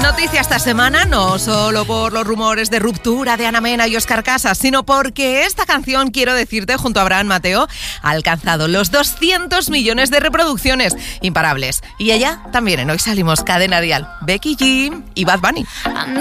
Noticia esta semana, no solo por los rumores de ruptura de Ana Mena y Óscar Casas, sino porque esta canción, quiero decirte, junto a Abraham Mateo, ha alcanzado los 200 millones de reproducciones, imparables. Y ella también en Hoy Salimos, Cadena Dial, Becky G y Bad Bunny.